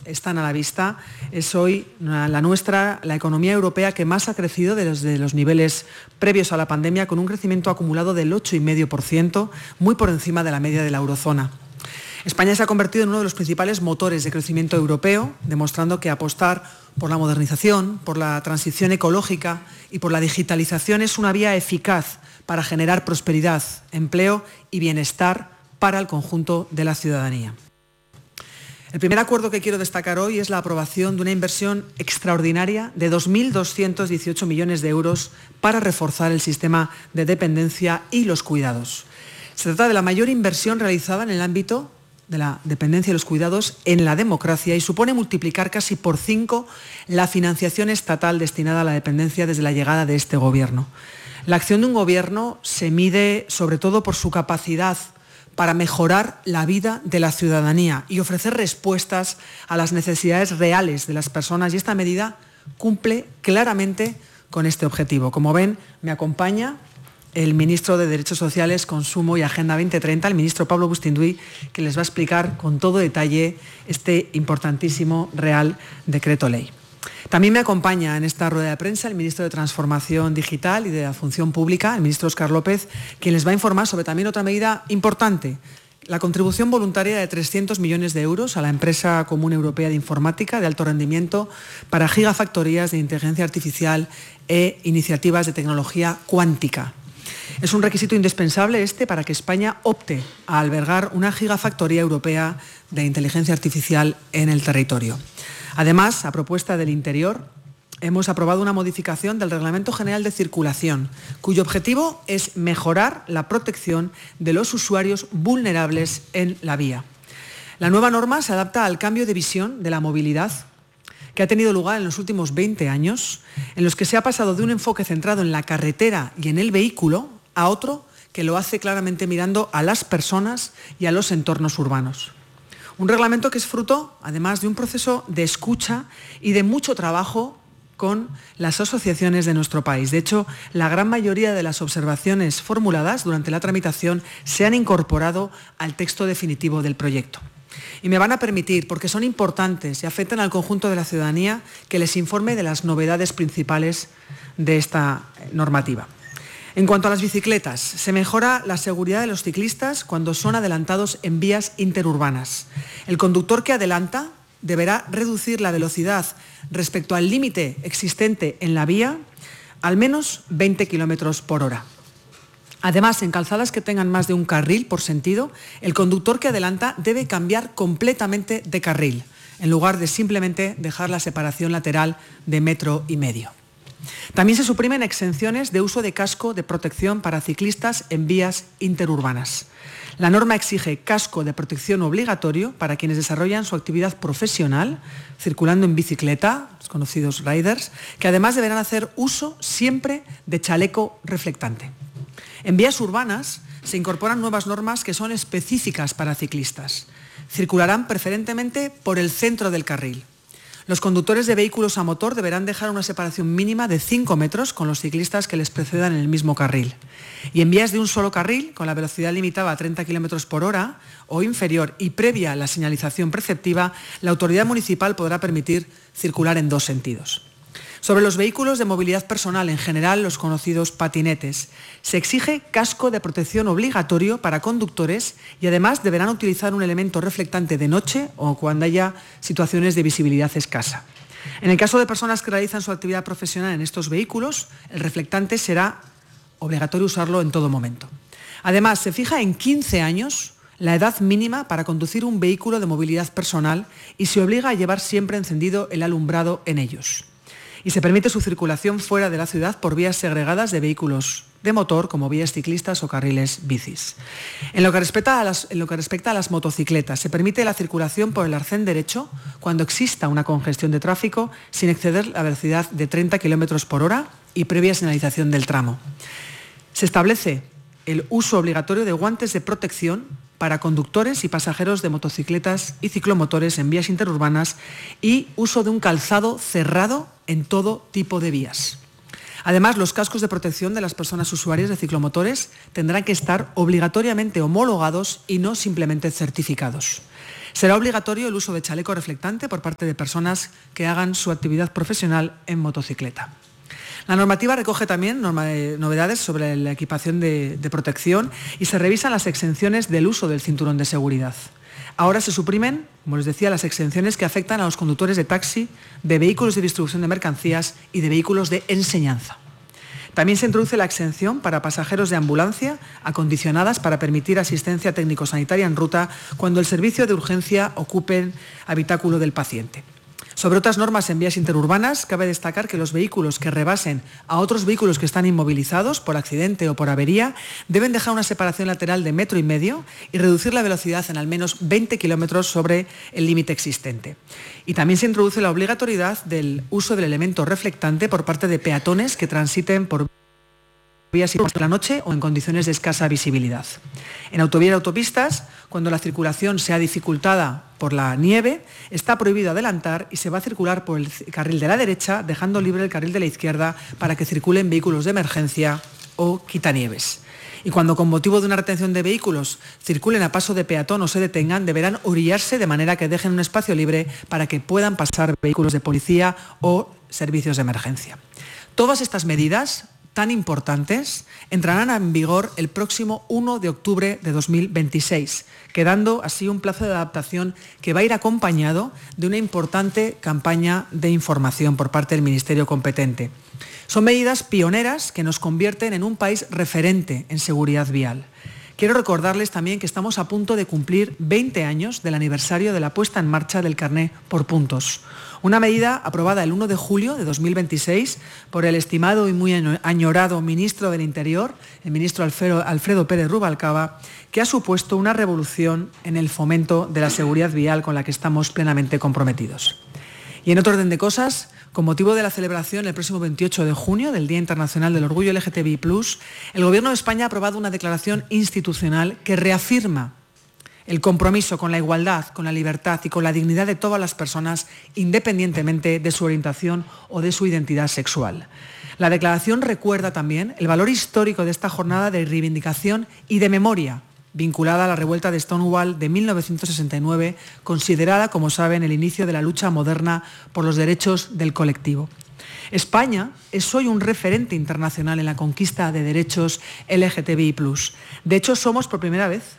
están a la vista. Es hoy la nuestra, la economía europea que más ha crecido desde los niveles previos a la pandemia, con un crecimiento acumulado del 8,5%, muy por encima de la media de la eurozona. España se ha convertido en uno de los principales motores de crecimiento europeo, demostrando que apostar por la modernización, por la transición ecológica y por la digitalización es una vía eficaz para generar prosperidad, empleo y bienestar para el conjunto de la ciudadanía. El primer acuerdo que quiero destacar hoy es la aprobación de una inversión extraordinaria de 2.218 millones de euros para reforzar el sistema de dependencia y los cuidados. Se trata de la mayor inversión realizada en el ámbito de la dependencia y los cuidados en la democracia y supone multiplicar casi por 5 la financiación estatal destinada a la dependencia desde la llegada de este gobierno. La acción de un gobierno se mide sobre todo por su capacidad para mejorar la vida de la ciudadanía y ofrecer respuestas a las necesidades reales de las personas, y esta medida cumple claramente con este objetivo. Como ven, me acompaña el ministro de Derechos Sociales, Consumo y Agenda 2030, el ministro Pablo Bustinduy, que les va a explicar con todo detalle este importantísimo Real Decreto Ley. También me acompaña en esta rueda de prensa el ministro de Transformación Digital y de la Función Pública, el ministro Óscar López, quien les va a informar sobre también otra medida importante, la contribución voluntaria de 300 millones de euros a la empresa común europea de informática de alto rendimiento para gigafactorías de inteligencia artificial e iniciativas de tecnología cuántica. Es un requisito indispensable para que España opte a albergar una gigafactoría europea de inteligencia artificial en el territorio. Además, a propuesta del Interior, hemos aprobado una modificación del Reglamento General de Circulación, cuyo objetivo es mejorar la protección de los usuarios vulnerables en la vía. La nueva norma se adapta al cambio de visión de la movilidad que ha tenido lugar en los últimos 20 años, en los que se ha pasado de un enfoque centrado en la carretera y en el vehículo a otro que lo hace claramente mirando a las personas y a los entornos urbanos. Un reglamento que es fruto, además, de un proceso de escucha y de mucho trabajo con las asociaciones de nuestro país. De hecho, la gran mayoría de las observaciones formuladas durante la tramitación se han incorporado al texto definitivo del proyecto. Y me van a permitir, porque son importantes y afectan al conjunto de la ciudadanía, que les informe de las novedades principales de esta normativa. En cuanto a las bicicletas, se mejora la seguridad de los ciclistas cuando son adelantados en vías interurbanas. El conductor que adelanta deberá reducir la velocidad respecto al límite existente en la vía al menos 20 km por hora. Además, en calzadas que tengan más de un carril por sentido, el conductor que adelanta debe cambiar completamente de carril, en lugar de simplemente dejar la separación lateral de 1,5 metros. También se suprimen exenciones de uso de casco de protección para ciclistas en vías interurbanas. La norma exige casco de protección obligatorio para quienes desarrollan su actividad profesional circulando en bicicleta, los conocidos riders, que además deberán hacer uso siempre de chaleco reflectante. En vías urbanas se incorporan nuevas normas que son específicas para ciclistas. Circularán preferentemente por el centro del carril. Los conductores de vehículos a motor deberán dejar una separación mínima de 5 metros con los ciclistas que les precedan en el mismo carril. Y en vías de un solo carril, con la velocidad limitada a 30 km por hora o inferior y previa la señalización preceptiva, la autoridad municipal podrá permitir circular en 2 sentidos. Sobre los vehículos de movilidad personal, en general los conocidos patinetes, se exige casco de protección obligatorio para conductores y además deberán utilizar un elemento reflectante de noche o cuando haya situaciones de visibilidad escasa. En el caso de personas que realizan su actividad profesional en estos vehículos, el reflectante será obligatorio usarlo en todo momento. Además, se fija en 15 años la edad mínima para conducir un vehículo de movilidad personal y se obliga a llevar siempre encendido el alumbrado en ellos. Y se permite su circulación fuera de la ciudad por vías segregadas de vehículos de motor, como vías ciclistas o carriles bicis. En lo que respecta a las motocicletas, se permite la circulación por el arcén derecho cuando exista una congestión de tráfico sin exceder la velocidad de 30 km por hora y previa señalización del tramo. Se establece el uso obligatorio de guantes de protección para conductores y pasajeros de motocicletas y ciclomotores en vías interurbanas y uso de un calzado cerrado en todo tipo de vías. Además, los cascos de protección de las personas usuarias de ciclomotores tendrán que estar obligatoriamente homologados y no simplemente certificados. Será obligatorio el uso de chaleco reflectante por parte de personas que hagan su actividad profesional en motocicleta. La normativa recoge también novedades sobre la equipación de protección y se revisan las exenciones del uso del cinturón de seguridad. Ahora se suprimen, como les decía, las exenciones que afectan a los conductores de taxi, de vehículos de distribución de mercancías y de vehículos de enseñanza. También se introduce la exención para pasajeros de ambulancia acondicionadas para permitir asistencia técnico-sanitaria en ruta cuando el servicio de urgencia ocupe el habitáculo del paciente. Sobre otras normas en vías interurbanas, cabe destacar que los vehículos que rebasen a otros vehículos que están inmovilizados por accidente o por avería deben dejar una separación lateral de 1,5 metros y reducir la velocidad en al menos 20 kilómetros sobre el límite existente. Y también se introduce la obligatoriedad del uso del elemento reflectante por parte de peatones que transiten por vías por la noche o en condiciones de escasa visibilidad. En autovías y autopistas, cuando la circulación sea dificultada por la nieve, está prohibido adelantar y se va a circular por el carril de la derecha, dejando libre el carril de la izquierda para que circulen vehículos de emergencia o quitanieves. Y cuando con motivo de una retención de vehículos circulen a paso de peatón o se detengan, deberán orillarse de manera que dejen un espacio libre para que puedan pasar vehículos de policía o servicios de emergencia. Todas estas medidas tan importantes entrarán en vigor el próximo 1 de octubre de 2026, quedando así un plazo de adaptación que va a ir acompañado de una importante campaña de información por parte del Ministerio competente. Son medidas pioneras que nos convierten en un país referente en seguridad vial. Quiero recordarles también que estamos a punto de cumplir 20 años del aniversario de la puesta en marcha del carné por puntos. Una medida aprobada el 1 de julio de 2026 por el estimado y muy añorado ministro del Interior, el ministro Alfredo Pérez Rubalcaba, que ha supuesto una revolución en el fomento de la seguridad vial con la que estamos plenamente comprometidos. Y en otro orden de cosas, con motivo de la celebración el próximo 28 de junio del Día Internacional del Orgullo LGTBI+, el Gobierno de España ha aprobado una declaración institucional que reafirma el compromiso con la igualdad, con la libertad y con la dignidad de todas las personas, independientemente de su orientación o de su identidad sexual. La declaración recuerda también el valor histórico de esta jornada de reivindicación y de memoria, vinculada a la revuelta de Stonewall de 1969, considerada, como saben, el inicio de la lucha moderna por los derechos del colectivo. España es hoy un referente internacional en la conquista de derechos LGTBI+. De hecho, somos por primera vez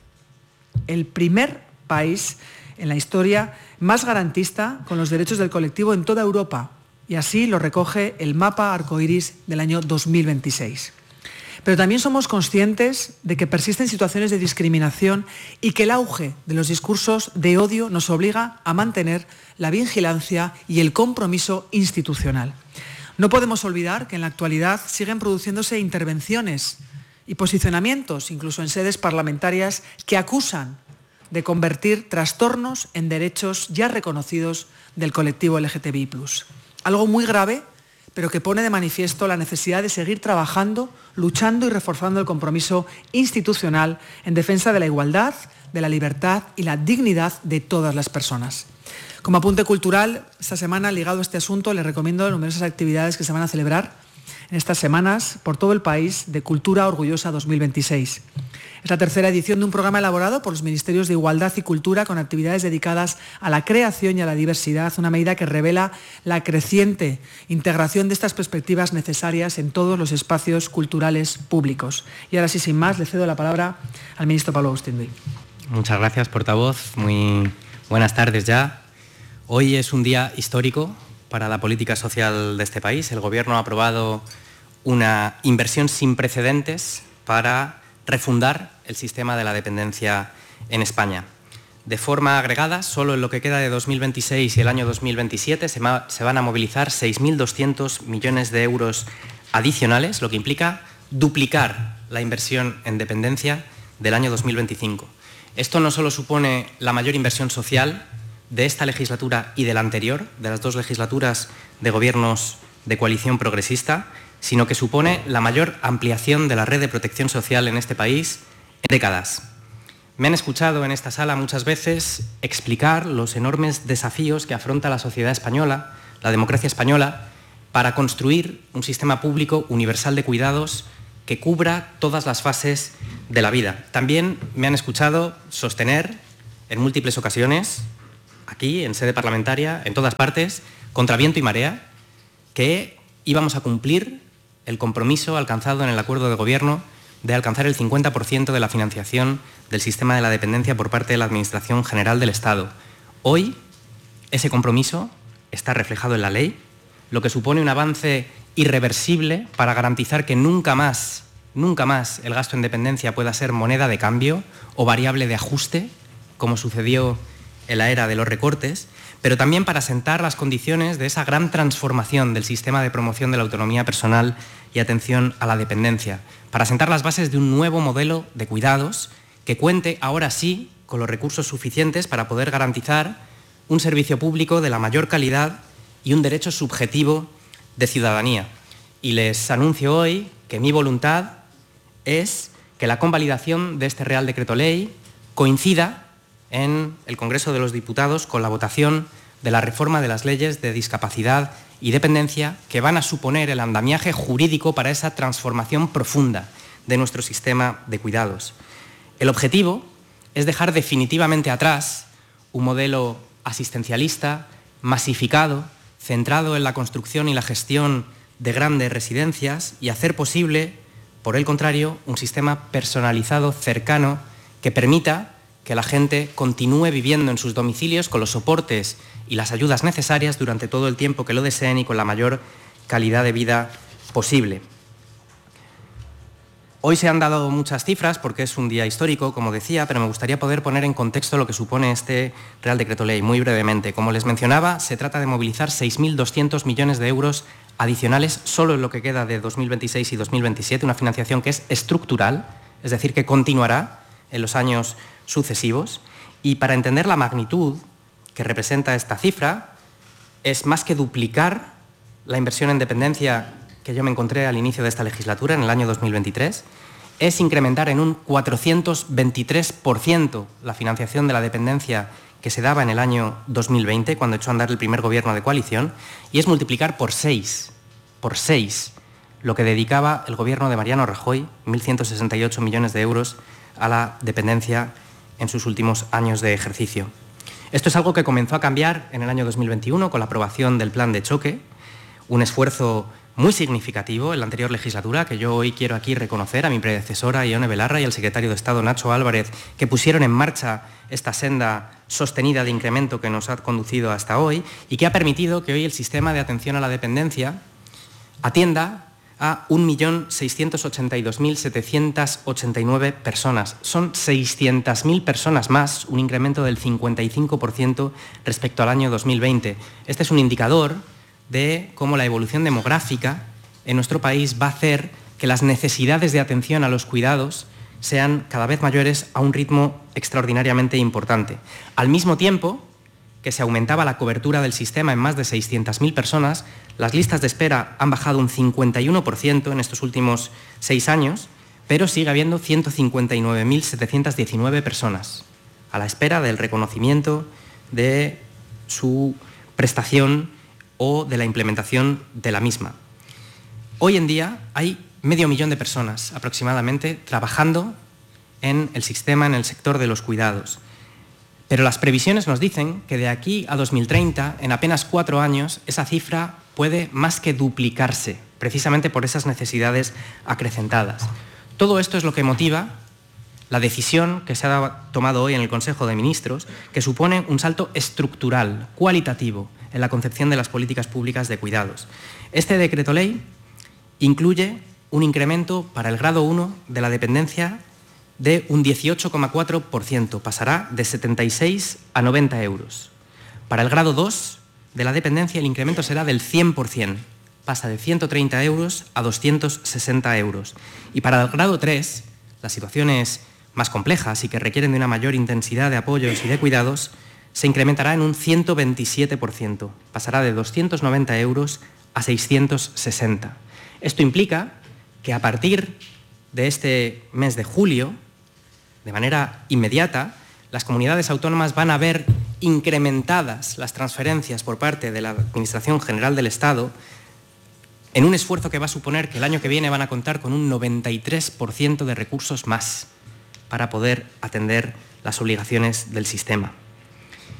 el primer país en la historia más garantista con los derechos del colectivo en toda Europa, y así lo recoge el mapa arcoíris del año 2026. Pero también somos conscientes de que persisten situaciones de discriminación y que el auge de los discursos de odio nos obliga a mantener la vigilancia y el compromiso institucional. No podemos olvidar que en la actualidad siguen produciéndose intervenciones y posicionamientos, incluso en sedes parlamentarias, que acusan de convertir trastornos en derechos ya reconocidos del colectivo LGTBI+. Algo muy grave, pero que pone de manifiesto la necesidad de seguir trabajando, luchando y reforzando el compromiso institucional en defensa de la igualdad, de la libertad y la dignidad de todas las personas. Como apunte cultural, esta semana, ligado a este asunto, les recomiendo numerosas actividades que se van a celebrar en estas semanas por todo el país de Cultura Orgullosa 2026. Es la tercera edición de un programa elaborado por los Ministerios de Igualdad y Cultura con actividades dedicadas a la creación y a la diversidad, una medida que revela la creciente integración de estas perspectivas necesarias en todos los espacios culturales públicos. Y ahora sí, sin más, le cedo la palabra al ministro Pablo Agustín Bui. Muchas gracias, portavoz. Muy buenas tardes ya. Hoy es un día histórico para la política social de este país. El Gobierno ha aprobado una inversión sin precedentes para refundar el sistema de la dependencia en España. De forma agregada, solo en lo que queda de 2026 y el año 2027 se van a movilizar 6.200 millones de euros adicionales, lo que implica duplicar la inversión en dependencia del año 2025. Esto no solo supone la mayor inversión social de esta legislatura y de la anterior, de las dos legislaturas de gobiernos de coalición progresista, sino que supone la mayor ampliación de la red de protección social en este país en décadas. Me han escuchado en esta sala muchas veces explicar los enormes desafíos que afronta la sociedad española, la democracia española, para construir un sistema público universal de cuidados que cubra todas las fases de la vida. También me han escuchado sostener en múltiples ocasiones aquí, en sede parlamentaria, en todas partes, contra viento y marea, que íbamos a cumplir el compromiso alcanzado en el acuerdo de gobierno de alcanzar el 50% de la financiación del sistema de la dependencia por parte de la Administración General del Estado. Hoy, ese compromiso está reflejado en la ley, lo que supone un avance irreversible para garantizar que nunca más el gasto en dependencia pueda ser moneda de cambio o variable de ajuste, como sucedió en la era de los recortes, pero también para sentar las condiciones de esa gran transformación del sistema de promoción de la autonomía personal y atención a la dependencia, para sentar las bases de un nuevo modelo de cuidados que cuente ahora sí con los recursos suficientes para poder garantizar un servicio público de la mayor calidad y un derecho subjetivo de ciudadanía. Y les anuncio hoy que mi voluntad es que la convalidación de este Real Decreto Ley coincida en el Congreso de los Diputados con la votación de la reforma de las leyes de discapacidad y dependencia que van a suponer el andamiaje jurídico para esa transformación profunda de nuestro sistema de cuidados. El objetivo es dejar definitivamente atrás un modelo asistencialista, masificado, centrado en la construcción y la gestión de grandes residencias y hacer posible, por el contrario, un sistema personalizado, cercano, que permita que la gente continúe viviendo en sus domicilios con los soportes y las ayudas necesarias durante todo el tiempo que lo deseen y con la mayor calidad de vida posible. Hoy se han dado muchas cifras porque es un día histórico, como decía, pero me gustaría poder poner en contexto lo que supone este Real Decreto Ley, muy brevemente. Como les mencionaba, se trata de movilizar 6.200 millones de euros adicionales solo en lo que queda de 2026 y 2027, una financiación que es estructural, es decir, que continuará en los años sucesivos. Y para entender la magnitud que representa esta cifra, es más que duplicar la inversión en dependencia que yo me encontré al inicio de esta legislatura, en el año 2023, es incrementar en un 423% la financiación de la dependencia que se daba en el año 2020, cuando echó a andar el primer gobierno de coalición, y es multiplicar por 6 lo que dedicaba el gobierno de Mariano Rajoy, 1.168 millones de euros, a la dependencia en sus últimos años de ejercicio. Esto es algo que comenzó a cambiar en el año 2021 con la aprobación del Plan de Choque, un esfuerzo muy significativo en la anterior legislatura, que yo hoy quiero aquí reconocer a mi predecesora Ione Belarra y al secretario de Estado Nacho Álvarez, que pusieron en marcha esta senda sostenida de incremento que nos ha conducido hasta hoy y que ha permitido que hoy el sistema de atención a la dependencia atienda a 1.682.789 personas. Son 600.000 personas más, un incremento del 55% respecto al año 2020. Este es un indicador de cómo la evolución demográfica en nuestro país va a hacer que las necesidades de atención a los cuidados sean cada vez mayores a un ritmo extraordinariamente importante. Al mismo tiempo que se aumentaba la cobertura del sistema en más de 600.000 personas, las listas de espera han bajado un 51% en estos últimos 6 años, pero sigue habiendo 159.719 personas a la espera del reconocimiento de su prestación o de la implementación de la misma. Hoy en día hay 500.000 de personas aproximadamente trabajando en el sistema, en el sector de los cuidados. Pero las previsiones nos dicen que de aquí a 2030, en apenas 4 años, esa cifra puede más que duplicarse, precisamente por esas necesidades acrecentadas. Todo esto es lo que motiva la decisión que se ha tomado hoy en el Consejo de Ministros, que supone un salto estructural, cualitativo, en la concepción de las políticas públicas de cuidados. Este decreto ley incluye un incremento para el grado 1 de la dependencia de un 18,4%, pasará de 76 a 90 euros. Para el grado 2 de la dependencia el incremento será del 100%, pasa de 130 euros a 260 euros. Y para el grado 3, las situaciones más complejas y que requieren de una mayor intensidad de apoyos y de cuidados, se incrementará en un 127%, pasará de 290 euros a 660. Esto implica que a partir de este mes de julio, de manera inmediata, las comunidades autónomas van a ver incrementadas las transferencias por parte de la Administración General del Estado en un esfuerzo que va a suponer que el año que viene van a contar con un 93% de recursos más para poder atender las obligaciones del sistema.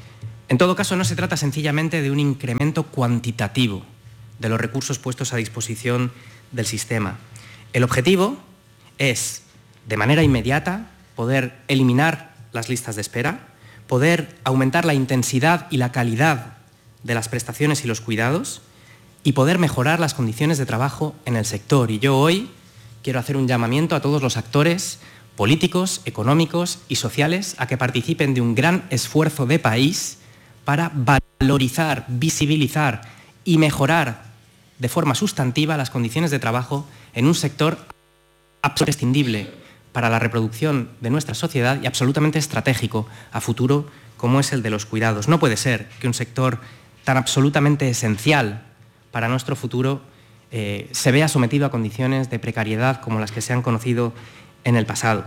En todo caso, no se trata sencillamente de un incremento cuantitativo de los recursos puestos a disposición del sistema. El objetivo es, de manera inmediata, poder eliminar las listas de espera, poder aumentar la intensidad y la calidad de las prestaciones y los cuidados y poder mejorar las condiciones de trabajo en el sector. Y yo hoy quiero hacer un llamamiento a todos los actores políticos, económicos y sociales a que participen de un gran esfuerzo de país para valorizar, visibilizar y mejorar de forma sustantiva las condiciones de trabajo en un sector absolutamente imprescindible para la reproducción de nuestra sociedad y absolutamente estratégico a futuro como es el de los cuidados. No puede ser que un sector tan absolutamente esencial para nuestro futuro se vea sometido a condiciones de precariedad como las que se han conocido en el pasado.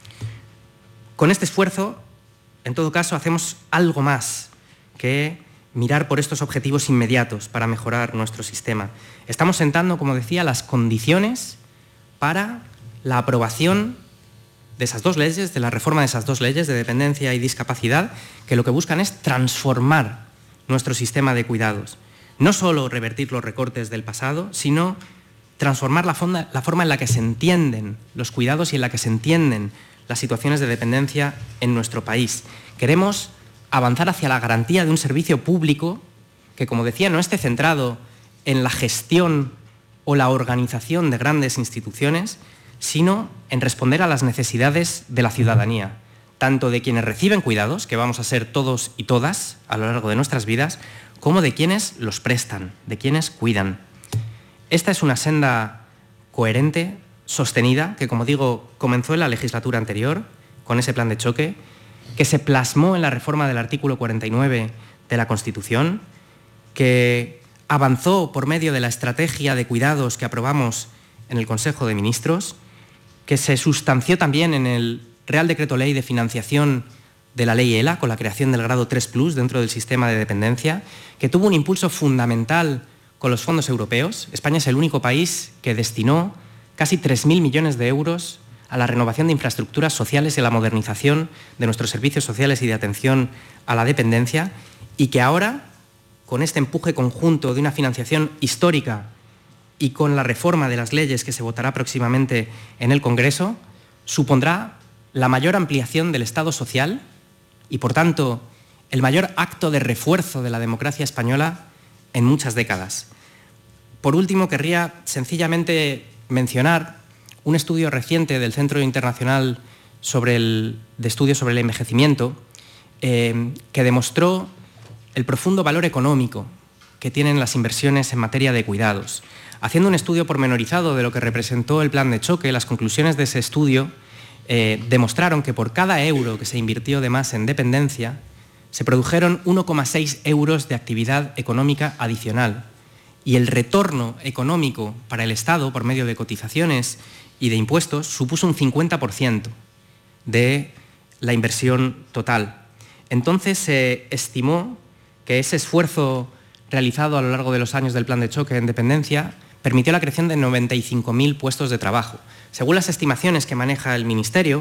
Con este esfuerzo, en todo caso, hacemos algo más que mirar por estos objetivos inmediatos para mejorar nuestro sistema. Estamos sentando, como decía, las condiciones para la aprobación de esas dos leyes, de la reforma de esas dos leyes de dependencia y discapacidad, que lo que buscan es transformar nuestro sistema de cuidados. No solo revertir los recortes del pasado, sino transformar la forma en la que se entienden los cuidados y en la que se entienden las situaciones de dependencia en nuestro país. Queremos avanzar hacia la garantía de un servicio público que, como decía, no esté centrado en la gestión o la organización de grandes instituciones, sino en responder a las necesidades de la ciudadanía, tanto de quienes reciben cuidados, que vamos a ser todos y todas a lo largo de nuestras vidas, como de quienes los prestan, de quienes cuidan. Esta es una senda coherente, sostenida, que, como digo, comenzó en la legislatura anterior, con ese plan de choque, que se plasmó en la reforma del artículo 49 de la Constitución, que avanzó por medio de la estrategia de cuidados que aprobamos en el Consejo de Ministros, que se sustanció también en el Real Decreto Ley de financiación de la Ley ELA, con la creación del grado 3+ dentro del sistema de dependencia, que tuvo un impulso fundamental con los fondos europeos. España es el único país que destinó casi 3.000 millones de euros a la renovación de infraestructuras sociales y a la modernización de nuestros servicios sociales y de atención a la dependencia, y que ahora, con este empuje conjunto de una financiación histórica y con la reforma de las leyes que se votará próximamente en el Congreso, supondrá la mayor ampliación del Estado social y, por tanto, el mayor acto de refuerzo de la democracia española en muchas décadas. Por último, querría sencillamente mencionar un estudio reciente del Centro Internacional de Estudios sobre el Envejecimiento que demostró el profundo valor económico que tienen las inversiones en materia de cuidados. Haciendo un estudio pormenorizado de lo que representó el plan de choque, las conclusiones de ese estudio demostraron que por cada euro que se invirtió de más en dependencia, se produjeron 1,6 euros de actividad económica adicional. Y el retorno económico para el Estado, por medio de cotizaciones y de impuestos, supuso un 50% de la inversión total. Entonces se estimó que ese esfuerzo realizado a lo largo de los años del plan de choque en dependencia permitió la creación de 95.000 puestos de trabajo. Según las estimaciones que maneja el Ministerio,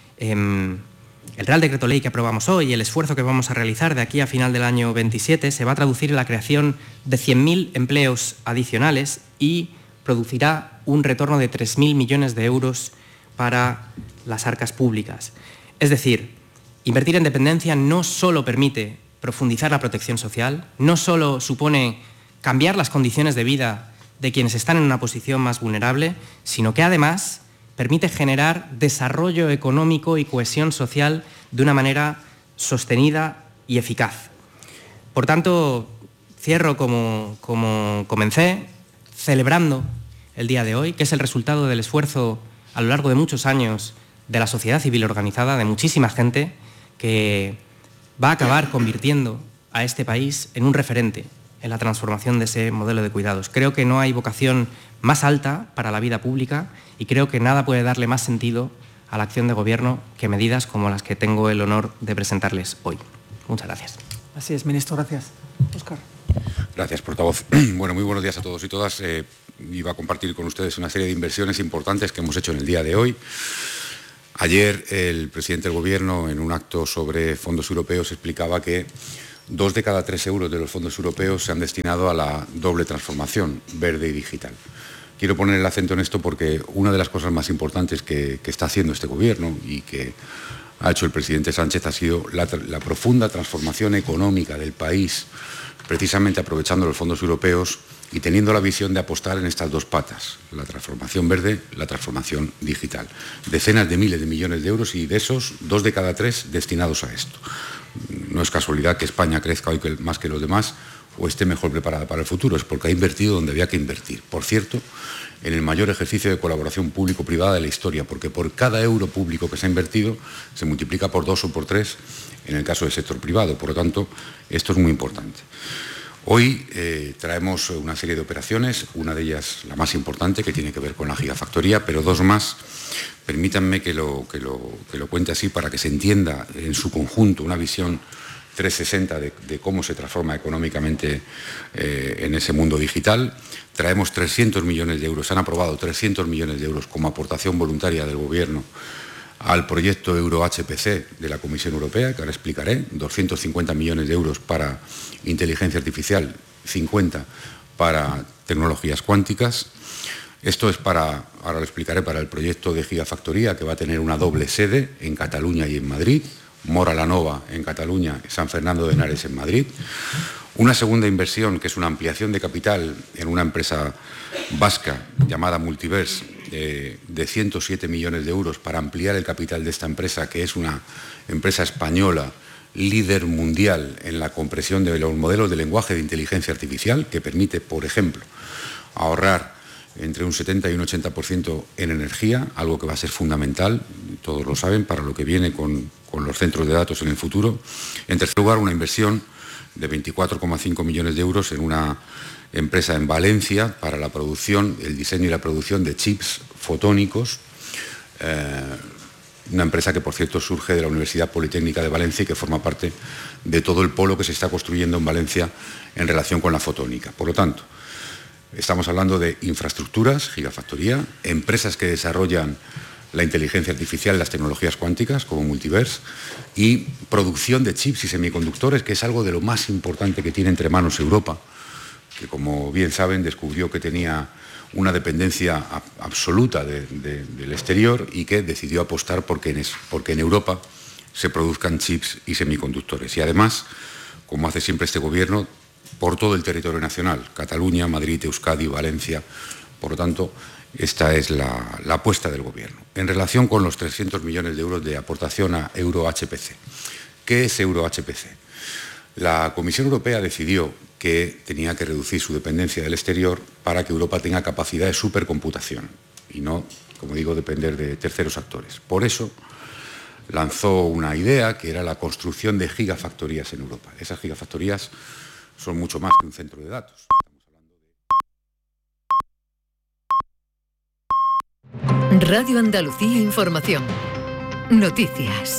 el Real Decreto Ley que aprobamos hoy y el esfuerzo que vamos a realizar de aquí a final del año 27 se va a traducir en la creación de 100.000 empleos adicionales y producirá un retorno de 3.000 millones de euros para las arcas públicas. Es decir, invertir en dependencia no solo permite profundizar la protección social, no solo supone cambiar las condiciones de vida de quienes están en una posición más vulnerable, sino que además permite generar desarrollo económico y cohesión social de una manera sostenida y eficaz. Por tanto, cierro como comencé, celebrando el día de hoy, que es el resultado del esfuerzo a lo largo de muchos años de la sociedad civil organizada, de muchísima gente que va a acabar convirtiendo a este país en un referente en la transformación de ese modelo de cuidados. Creo que no hay vocación más alta para la vida pública y creo que nada puede darle más sentido a la acción de gobierno que medidas como las que tengo el honor de presentarles hoy. Muchas gracias. Así es, ministro. Gracias. Óscar. Gracias, portavoz. Bueno, muy buenos días a todos y todas. Iba a compartir con ustedes una serie de inversiones importantes que hemos hecho en el día de hoy. Ayer el presidente del Gobierno, en un acto sobre fondos europeos, explicaba que 2 de cada 3 euros de los fondos europeos se han destinado a la doble transformación, verde y digital. Quiero poner el acento en esto porque una de las cosas más importantes que está haciendo este gobierno y que ha hecho el presidente Sánchez ha sido la profunda transformación económica del país, precisamente aprovechando los fondos europeos y teniendo la visión de apostar en estas dos patas, la transformación verde, la transformación digital. Decenas de miles de millones de euros y de esos 2 de cada 3 destinados a esto. No es casualidad que España crezca hoy más que los demás o esté mejor preparada para el futuro, es porque ha invertido donde había que invertir. Por cierto, en el mayor ejercicio de colaboración público-privada de la historia, porque por cada euro público que se ha invertido se multiplica por 2 o por 3 en el caso del sector privado. Por lo tanto, esto es muy importante. Hoy traemos una serie de operaciones, una de ellas la más importante, que tiene que ver con la gigafactoría, pero 2 más. Permítanme que lo cuente así para que se entienda en su conjunto una visión 360 de cómo se transforma económicamente en ese mundo digital. Traemos 300 millones de euros, se han aprobado 300 millones de euros como aportación voluntaria del Gobierno al proyecto Euro-HPC de la Comisión Europea, que ahora explicaré, 250 millones de euros para inteligencia artificial, 50 para tecnologías cuánticas. Esto es ahora lo explicaré, para el proyecto de gigafactoría, que va a tener una doble sede en Cataluña y en Madrid, Móra la Nova en Cataluña y San Fernando de Henares en Madrid. Una segunda inversión, que es una ampliación de capital en una empresa vasca llamada Multiverse, de 107 millones de euros para ampliar el capital de esta empresa, que es una empresa española líder mundial en la compresión de los modelos de lenguaje de inteligencia artificial, que permite, por ejemplo, ahorrar entre un 70 y un 80% en energía, algo que va a ser fundamental, todos lo saben, para lo que viene con los centros de datos en el futuro. En tercer lugar, una inversión de 24,5 millones de euros en una empresa en Valencia para la producción, el diseño y la producción de chips fotónicos, una empresa que, por cierto, surge de la Universidad Politécnica de Valencia y que forma parte de todo el polo que se está construyendo en Valencia en relación con la fotónica. Por lo tanto, estamos hablando de infraestructuras, gigafactoría, empresas que desarrollan la inteligencia artificial y las tecnologías cuánticas, como Multiverse, y producción de chips y semiconductores, que es algo de lo más importante que tiene entre manos Europa, que, como bien saben, descubrió que tenía una dependencia absoluta del exterior y que decidió apostar porque en Europa se produzcan chips y semiconductores. Y además, como hace siempre este gobierno, por todo el territorio nacional, Cataluña, Madrid, Euskadi, Valencia. Por lo tanto, esta es la apuesta del Gobierno. En relación con los 300 millones de euros de aportación a Euro-HPC. ¿Qué es Euro-HPC? La Comisión Europea decidió que tenía que reducir su dependencia del exterior para que Europa tenga capacidad de supercomputación y no, como digo, depender de terceros actores. Por eso lanzó una idea que era la construcción de gigafactorías en Europa. Esas gigafactorías son mucho más que un centro de datos. Radio Andalucía Información. Noticias.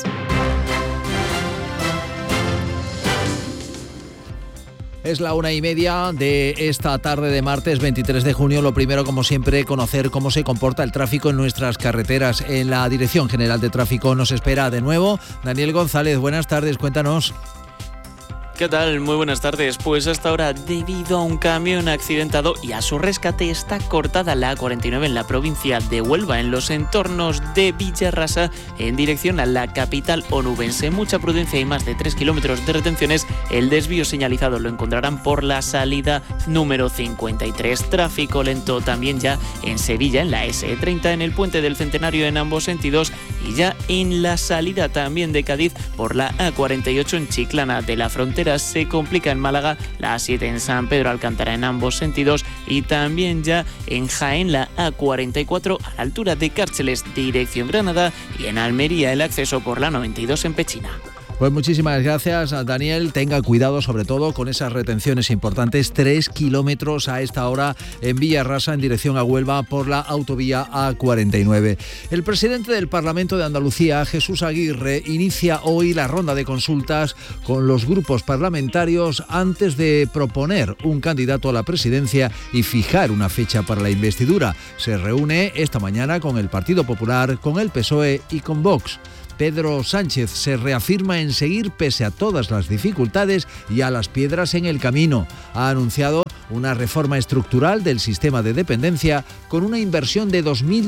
Es la 1:30 de esta tarde de martes 23 de junio. Lo primero, como siempre, conocer cómo se comporta el tráfico en nuestras carreteras. En la Dirección General de Tráfico nos espera de nuevo Daniel González. Buenas tardes, cuéntanos. ¿Qué tal? Muy buenas tardes. Pues hasta ahora, debido a un camión accidentado y a su rescate, está cortada la A49 en la provincia de Huelva, en los entornos de Villarrasa, en dirección a la capital onubense. Mucha prudencia y más de 3 kilómetros de retenciones. El desvío señalizado lo encontrarán por la salida número 53. Tráfico lento también ya en Sevilla, en la S30, en el Puente del Centenario en ambos sentidos, y ya en la salida también de Cádiz por la A48 en Chiclana de la Frontera. Se complica en Málaga, la A7 en San Pedro Alcántara en ambos sentidos, y también ya en Jaén la A44 a la altura de Cárceles dirección Granada, y en Almería el acceso por la 92 en Pechina. Pues muchísimas gracias, Daniel. Tenga cuidado sobre todo con esas retenciones importantes. 3 kilómetros a esta hora en Villarrasa en dirección a Huelva por la autovía A49. El presidente del Parlamento de Andalucía, Jesús Aguirre, inicia hoy la ronda de consultas con los grupos parlamentarios antes de proponer un candidato a la presidencia y fijar una fecha para la investidura. Se reúne esta mañana con el Partido Popular, con el PSOE y con Vox. Pedro Sánchez se reafirma en seguir pese a todas las dificultades y a las piedras en el camino. Ha anunciado una reforma estructural del sistema de dependencia con una inversión de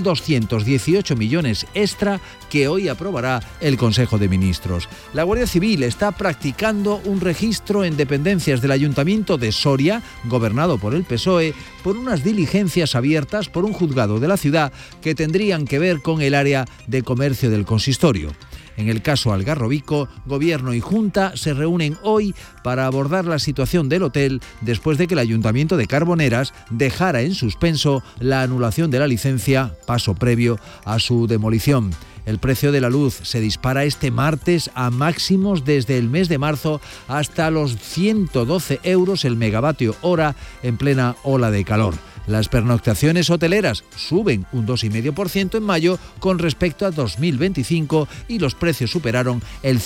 2.218 millones extra que hoy aprobará el Consejo de Ministros. La Guardia Civil está practicando un registro en dependencias del Ayuntamiento de Soria, gobernado por el PSOE, por unas diligencias abiertas por un juzgado de la ciudad que tendrían que ver con el área de comercio del consistorio. En el caso Algarrobico, Gobierno y Junta se reúnen hoy para abordar la situación del hotel después de que el Ayuntamiento de Carboneras dejara en suspenso la anulación de la licencia, paso previo a su demolición. El precio de la luz se dispara este martes a máximos desde el mes de marzo hasta los 112 euros el megavatio hora en plena ola de calor. Las pernoctaciones hoteleras suben un 2,5% en mayo con respecto a 2025 y los precios superaron el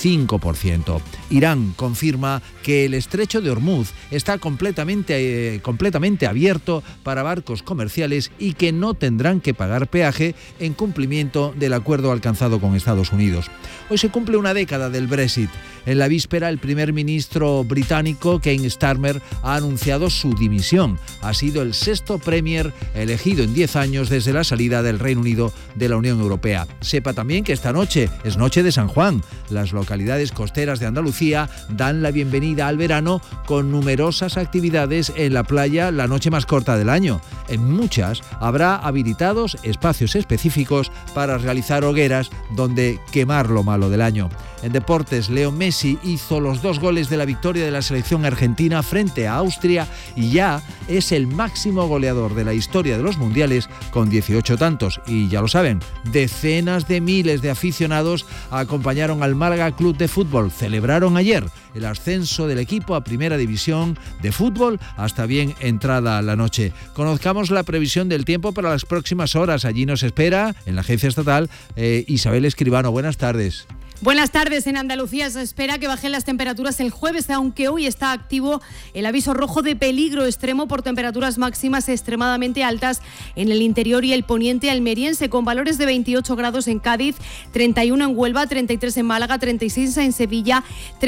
5%. Irán confirma que el estrecho de Hormuz está completamente abierto para barcos comerciales y que no tendrán que pagar peaje en cumplimiento del acuerdo alcanzado con Estados Unidos. Hoy se cumple una década del Brexit. En la víspera, el primer ministro británico, Keir Starmer, ha anunciado su dimisión. Ha sido el sexto premier elegido en 10 años desde la salida del Reino Unido de la Unión Europea. Sepa también que esta noche es noche de San Juan. Las localidades costeras de Andalucía dan la bienvenida al verano con numerosas actividades en la playa la noche más corta del año. En muchas habrá habilitados espacios específicos para realizar hogueras donde quemar lo malo del año. En deportes, Leo Messi hizo los 2 goles de la victoria de la selección argentina frente a Austria y ya es el máximo goleador de la historia de los mundiales con 18 tantos. Y ya lo saben, decenas de miles de aficionados acompañaron al Málaga Club de Fútbol. Celebraron ayer el ascenso del equipo a Primera División de fútbol hasta bien entrada la noche. Conozcamos la previsión del tiempo para las próximas horas. Allí nos espera, en la Agencia Estatal, Isabel Escribano. Buenas tardes. Buenas tardes. En Andalucía se espera que bajen las temperaturas el jueves, aunque hoy está activo el aviso rojo de peligro extremo por temperaturas máximas extremadamente altas en el interior y el poniente almeriense, con valores de 28 grados en Cádiz, 31 en Huelva, 33 en Málaga, 36 en Sevilla,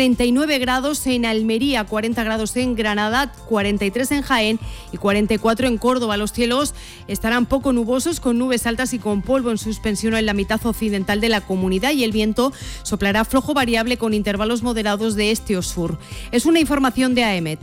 39 grados en Almería, 40 grados en Granada, 43 en Jaén y 44 en Córdoba. Los cielos estarán poco nubosos, con nubes altas y con polvo en suspensión en la mitad occidental de la comunidad, y el viento soplará flojo variable con intervalos moderados de este o sur. Es una información de AEMET.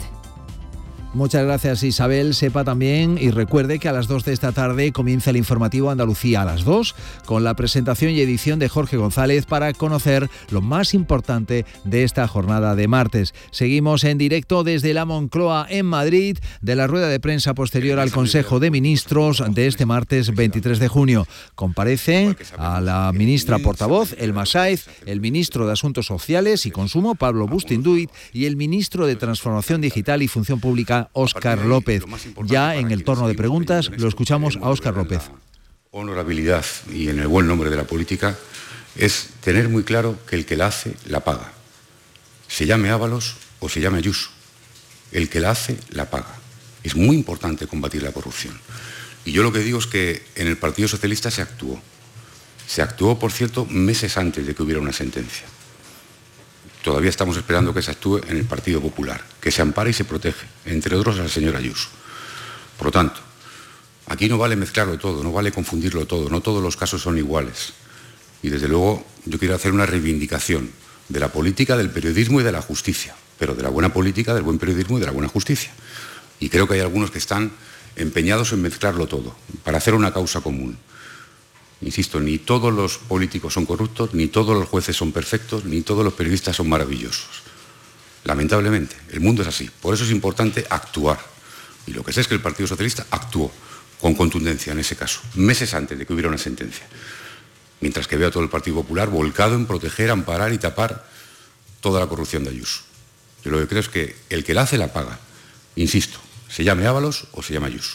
Muchas gracias, Isabel. Sepa también y recuerde que a las 2 de esta tarde comienza el informativo Andalucía a las 2 con la presentación y edición de Jorge González para conocer lo más importante de esta jornada de martes. Seguimos en directo desde la Moncloa en Madrid de la rueda de prensa posterior al Consejo de Ministros de este martes 23 de junio. Comparecen a la ministra portavoz, Elma Sáez, el ministro de Asuntos Sociales y Consumo, Pablo Bustinduit, y el ministro de Transformación Digital y Función Pública, Óscar López. Ya en el turno de preguntas lo escuchamos a Óscar López. Honorabilidad y en el buen nombre de la política es tener muy claro que el que la hace, la paga. Se llame Ábalos o se llame Ayuso. El que la hace, la paga. Es muy importante combatir la corrupción. Y yo lo que digo es que en el Partido Socialista se actuó. Se actuó, por cierto, meses antes de que hubiera una sentencia. Todavía estamos esperando que se actúe en el Partido Popular, que se ampara y se protege, entre otros a la señora Ayuso. Por lo tanto, aquí no vale mezclarlo todo, no vale confundirlo todo, no todos los casos son iguales. Y desde luego yo quiero hacer una reivindicación de la política, del periodismo y de la justicia, pero de la buena política, del buen periodismo y de la buena justicia. Y creo que hay algunos que están empeñados en mezclarlo todo, para hacer una causa común. Insisto, ni todos los políticos son corruptos, ni todos los jueces son perfectos, ni todos los periodistas son maravillosos. Lamentablemente, el mundo es así. Por eso es importante actuar. Y lo que sé es que el Partido Socialista actuó con contundencia en ese caso, meses antes de que hubiera una sentencia. Mientras que veo a todo el Partido Popular volcado en proteger, amparar y tapar toda la corrupción de Ayuso. Yo lo que creo es que el que la hace, la paga. Insisto, se llame Ábalos o se llame Ayuso.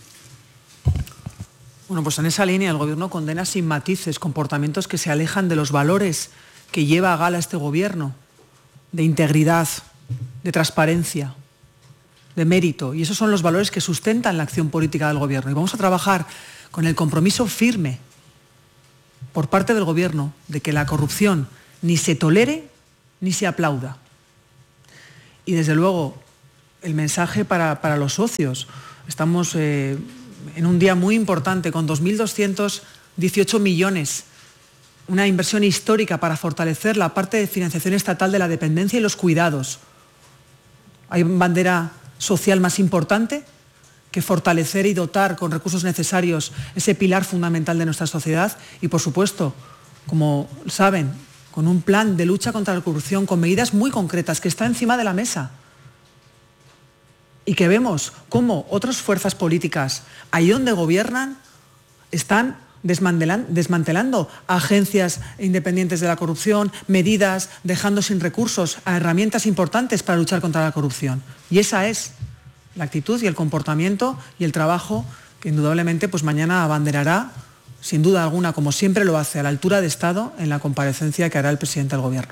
Bueno, pues en esa línea el Gobierno condena sin matices comportamientos que se alejan de los valores que lleva a gala este Gobierno, de integridad, de transparencia, de mérito. Y esos son los valores que sustentan la acción política del Gobierno. Y vamos a trabajar con el compromiso firme por parte del Gobierno de que la corrupción ni se tolere ni se aplauda. Y desde luego, el mensaje para los socios. Estamos en un día muy importante con 2.218 millones, una inversión histórica para fortalecer la parte de financiación estatal de la dependencia y los cuidados. ¿Hay bandera social más importante que fortalecer y dotar con recursos necesarios ese pilar fundamental de nuestra sociedad? Y, por supuesto, como saben, con un plan de lucha contra la corrupción, con medidas muy concretas que está encima de la mesa. Y que vemos cómo otras fuerzas políticas, ahí donde gobiernan, están desmantelando agencias independientes de la corrupción, medidas, dejando sin recursos a herramientas importantes para luchar contra la corrupción. Y esa es la actitud y el comportamiento y el trabajo que indudablemente pues mañana abanderará, sin duda alguna, como siempre lo hace, a la altura de Estado en la comparecencia que hará el presidente del Gobierno.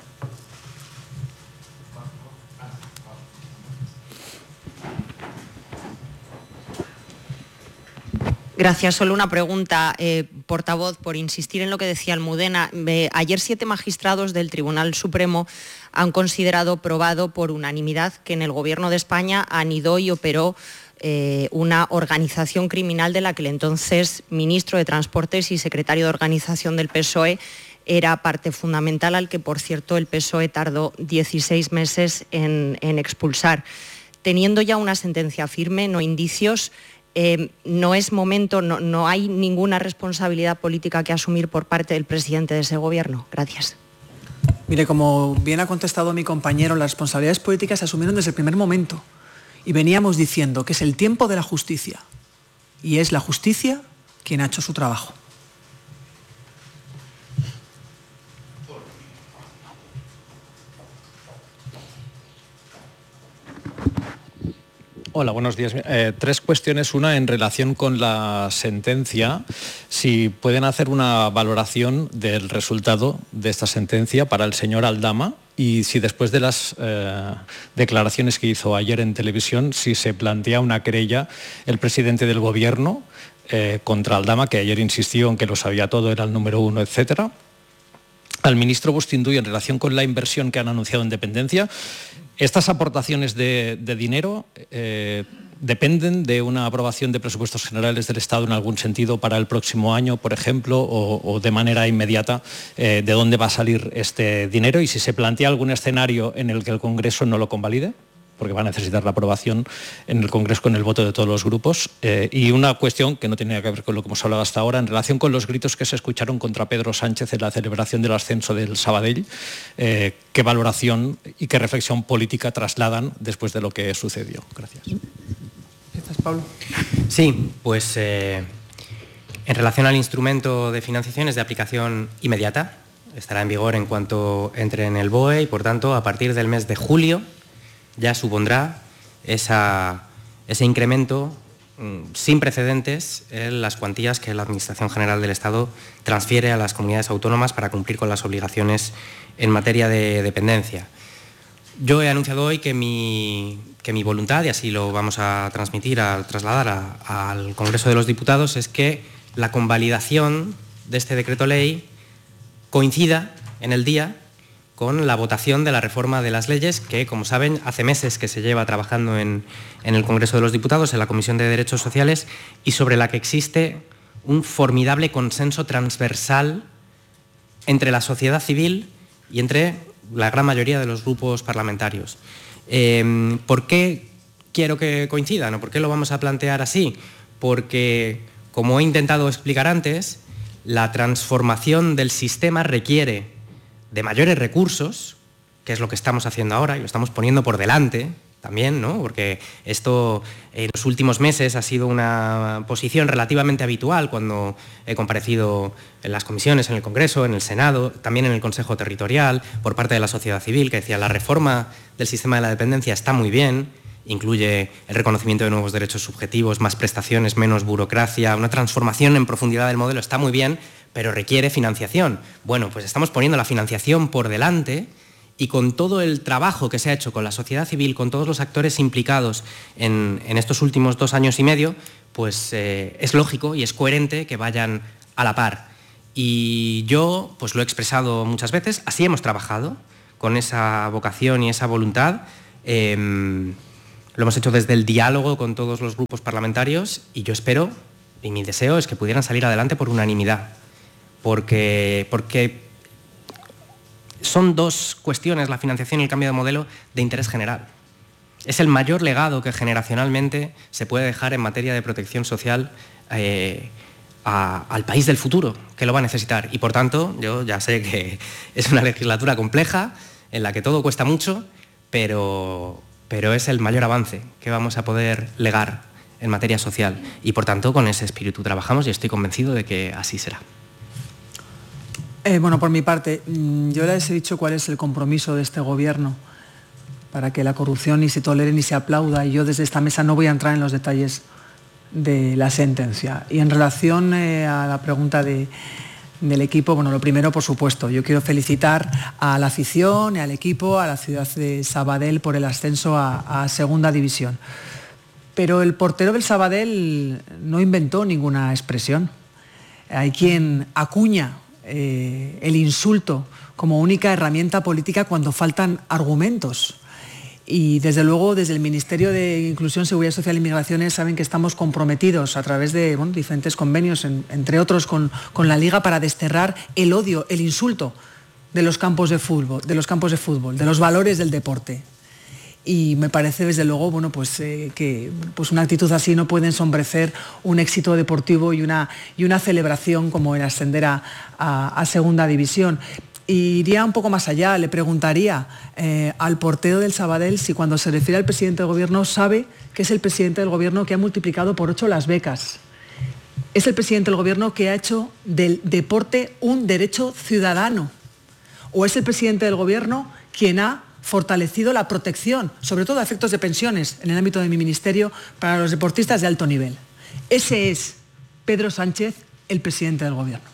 Gracias. Solo una pregunta, portavoz, por insistir en lo que decía Almudena. Ayer 7 magistrados del Tribunal Supremo han considerado probado por unanimidad que en el Gobierno de España anidó y operó una organización criminal de la que el entonces ministro de Transportes y secretario de Organización del PSOE era parte fundamental, al que, por cierto, el PSOE tardó 16 meses en expulsar. Teniendo ya una sentencia firme, no indicios, no es momento, no hay ninguna responsabilidad política que asumir por parte del presidente de ese Gobierno. Gracias. Mire, como bien ha contestado mi compañero, las responsabilidades políticas se asumieron desde el primer momento. Y veníamos diciendo que es el tiempo de la justicia. Y es la justicia quien ha hecho su trabajo. Hola, buenos días. 3 cuestiones. Una, en relación con la sentencia, si pueden hacer una valoración del resultado de esta sentencia para el señor Aldama, y si después de las declaraciones que hizo ayer en televisión, si se plantea una querella el presidente del Gobierno contra Aldama, que ayer insistió en que lo sabía todo, era el número 1, etcétera. Al ministro Bustinduy, en relación con la inversión que han anunciado en dependencia, ¿estas aportaciones de dinero dependen de una aprobación de presupuestos generales del Estado en algún sentido para el próximo año, por ejemplo, o de manera inmediata, de dónde va a salir este dinero? Y si se plantea algún escenario en el que el Congreso no lo convalide, porque va a necesitar la aprobación en el Congreso con el voto de todos los grupos. Y una cuestión que no tiene nada que ver con lo que hemos hablado hasta ahora, en relación con los gritos que se escucharon contra Pedro Sánchez en la celebración del ascenso del Sabadell, ¿qué valoración y qué reflexión política trasladan después de lo que sucedió? Gracias. ¿Estás, Pablo? Sí, pues en relación al instrumento de financiación es de aplicación inmediata, estará en vigor en cuanto entre en el BOE y, por tanto, a partir del mes de julio ya supondrá ese incremento sin precedentes en las cuantías que la Administración General del Estado transfiere a las comunidades autónomas para cumplir con las obligaciones en materia de dependencia. Yo he anunciado hoy que mi voluntad, y así lo vamos a transmitir, a trasladar al Congreso de los Diputados, es que la convalidación de este decreto ley coincida en el día con la votación de la reforma de las leyes que, como saben, hace meses que se lleva trabajando en el Congreso de los Diputados, en la Comisión de Derechos Sociales, y sobre la que existe un formidable consenso transversal entre la sociedad civil y entre la gran mayoría de los grupos parlamentarios. ¿Por qué quiero que coincidan o por qué lo vamos a plantear así? Porque, como he intentado explicar antes, la transformación del sistema requiere de mayores recursos, que es lo que estamos haciendo ahora y lo estamos poniendo por delante también, ¿no? Porque esto en los últimos meses ha sido una posición relativamente habitual cuando he comparecido en las comisiones, en el Congreso, en el Senado, también en el Consejo Territorial, por parte de la sociedad civil, que decía la reforma del sistema de la dependencia está muy bien, incluye el reconocimiento de nuevos derechos subjetivos, más prestaciones, menos burocracia, una transformación en profundidad del modelo está muy bien, pero requiere financiación. Bueno, pues estamos poniendo la financiación por delante y con todo el trabajo que se ha hecho con la sociedad civil, con todos los actores implicados en estos últimos 2 años y medio, pues es lógico y es coherente que vayan a la par. Y yo pues lo he expresado muchas veces, así hemos trabajado, con esa vocación y esa voluntad. Lo hemos hecho desde el diálogo con todos los grupos parlamentarios y yo espero, y mi deseo es que pudieran salir adelante por unanimidad, porque son dos cuestiones, la financiación y el cambio de modelo, de interés general. Es el mayor legado que generacionalmente se puede dejar en materia de protección social al país del futuro, que lo va a necesitar. Y por tanto, yo ya sé que es una legislatura compleja, en la que todo cuesta mucho, pero es el mayor avance que vamos a poder legar en materia social. Y por tanto, con ese espíritu trabajamos y estoy convencido de que así será. Bueno, por mi parte, yo les he dicho cuál es el compromiso de este Gobierno para que la corrupción ni se tolere ni se aplauda, y yo desde esta mesa no voy a entrar en los detalles de la sentencia. Y en relación a la pregunta del equipo, bueno, lo primero, por supuesto, yo quiero felicitar a la afición y al equipo, a la ciudad de Sabadell por el ascenso a Segunda División. Pero el portero del Sabadell no inventó ninguna expresión. Hay quien acuña el insulto como única herramienta política cuando faltan argumentos. Y desde luego, desde el Ministerio de Inclusión, Seguridad Social e Migraciones saben que estamos comprometidos a través de diferentes convenios, entre otros con la Liga, para desterrar el odio, el insulto de los campos de fútbol, de los valores del deporte. Y me parece, desde luego, que una actitud así no puede ensombrecer un éxito deportivo y una celebración como el ascender a Segunda División. Y iría un poco más allá, le preguntaría al portero del Sabadell si cuando se refiere al presidente del Gobierno sabe que es el presidente del Gobierno que ha multiplicado por 8 las becas. Es el presidente del Gobierno que ha hecho del deporte un derecho ciudadano. O es el presidente del Gobierno quien ha fortalecido la protección, sobre todo a efectos de pensiones, en el ámbito de mi ministerio, para los deportistas de alto nivel. Ese es Pedro Sánchez, el presidente del Gobierno.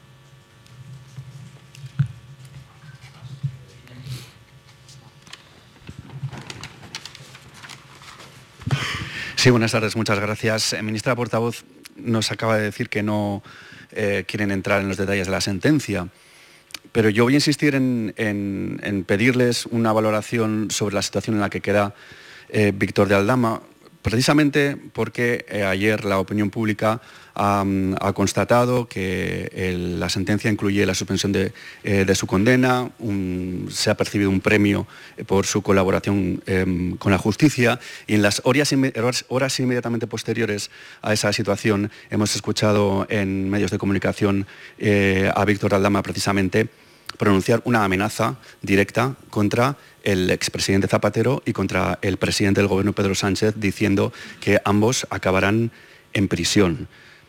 Sí, buenas tardes, muchas gracias. Ministra portavoz, nos acaba de decir que no quieren entrar en los detalles de la sentencia, pero yo voy a insistir en pedirles una valoración sobre la situación en la que queda Víctor de Aldama, precisamente porque ayer la opinión pública ha constatado que la sentencia incluye la suspensión de su condena, se ha percibido un premio por su colaboración con la justicia, y en las horas inmediatamente posteriores a esa situación hemos escuchado en medios de comunicación a Víctor de Aldama precisamente pronunciar una amenaza directa contra el expresidente Zapatero y contra el presidente del Gobierno, Pedro Sánchez, diciendo que ambos acabarán en prisión.